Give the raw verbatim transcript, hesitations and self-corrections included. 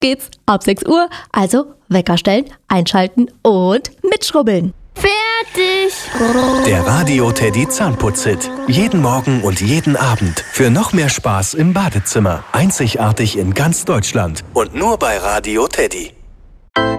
geht's ab sechs Uhr. Also Wecker stellen, einschalten und mitschrubbeln. Fertig! Der Radio Teddy Zahnputz-Hit. Jeden Morgen und jeden Abend. Für noch mehr Spaß im Badezimmer. Einzigartig in ganz Deutschland. Und nur bei Radio Teddy.